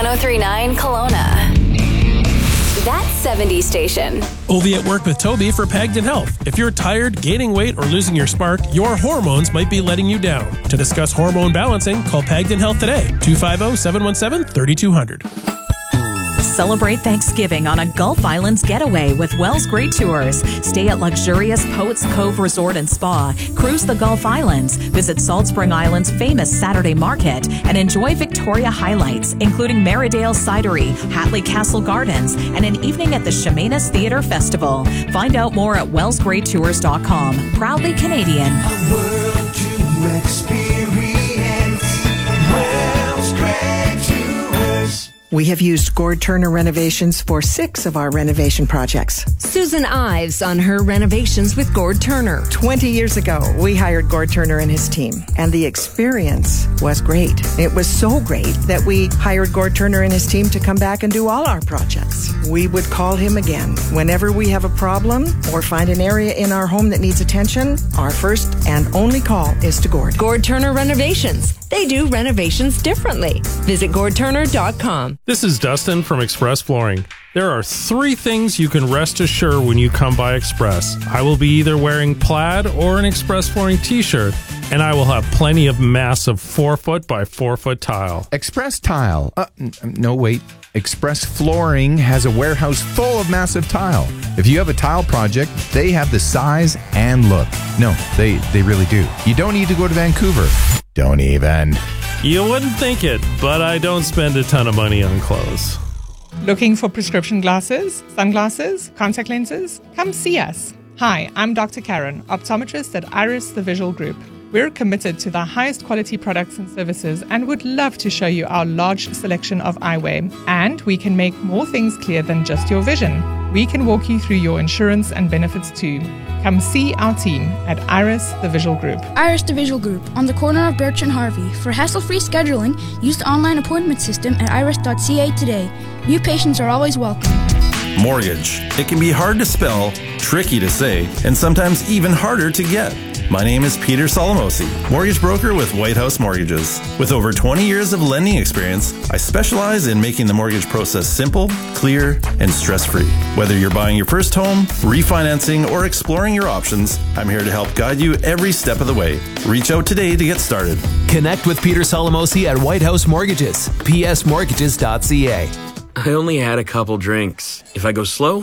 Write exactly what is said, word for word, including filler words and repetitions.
oh three point nine Kelowna. That seventies station. Ovi at Work with Toby for Pagden Health. If you're tired, gaining weight, or losing your spark, your hormones might be letting you down. To discuss hormone balancing, call Pagden Health today. two five zero, seven one seven, three two zero zero. Celebrate Thanksgiving on a Gulf Islands getaway with Wells Great Tours. Stay at luxurious Poets Cove Resort and Spa, cruise the Gulf Islands, visit Salt Spring Island's famous Saturday Market, and enjoy Victoria highlights, including Merridale Cidery, Hatley Castle Gardens, and an evening at the Chemainus Theatre Festival. Find out more at wells great tours dot com. Proudly Canadian. A world to experience. Wells Great Tours. We have used Gord Turner Renovations for six of our renovation projects. Susan Ives on her renovations with Gord Turner. Twenty years ago, we hired Gord Turner and his team, and the experience was great. It was so great that we hired Gord Turner and his team to come back and do all our projects. We would call him again. Whenever we have a problem or find an area in our home that needs attention, our first and only call is to Gord. Gord Turner Renovations. They do renovations differently. Visit gord turner dot com. This is Dustin from Express Flooring. There are three things you can rest assured when you come by Express. I will be either wearing plaid or an Express Flooring t-shirt, and I will have plenty of massive four foot by four foot tile. Express Tile. Uh, n- no, wait. Express Flooring has a warehouse full of massive tile. If you have a tile project, they have the size and look. No, they, they really do. You don't need to go to Vancouver. Don't even. You wouldn't think it, but I don't spend a ton of money on clothes. Looking for prescription glasses, sunglasses, contact lenses? Come see us. Hi, I'm Doctor Karen, optometrist at Iris The Visual Group. We're committed to the highest quality products and services and would love to show you our large selection of eyewear. And we can make more things clear than just your vision. We can walk you through your insurance and benefits too. Come see our team at Iris The Visual Group. Iris The Visual Group, on the corner of Birch and Harvey. For hassle-free scheduling, use the online appointment system at iris dot c a today. New patients are always welcome. Mortgage. It can be hard to spell, tricky to say, and sometimes even harder to get. My name is Peter Solomosi, mortgage broker with White House Mortgages. With over twenty years of lending experience, I specialize in making the mortgage process simple, clear, and stress-free. Whether you're buying your first home, refinancing, or exploring your options, I'm here to help guide you every step of the way. Reach out today to get started. Connect with Peter Solomosi at White House Mortgages, p s mortgages dot c a. I only had a couple drinks. If I go slow,